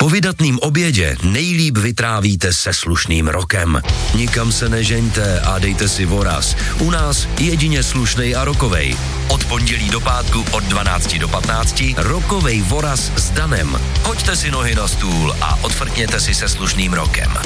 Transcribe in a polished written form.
Po vydatným obědě nejlíp vytrávíte se slušným rokem. Nikam se nežeňte a dejte si voraz. U nás jedině slušnej a rokovej. Od pondělí do pátku od 12 do 15 rokovej voraz s Danem. Hoďte si nohy na stůl a odfrkněte si se slušným rokem.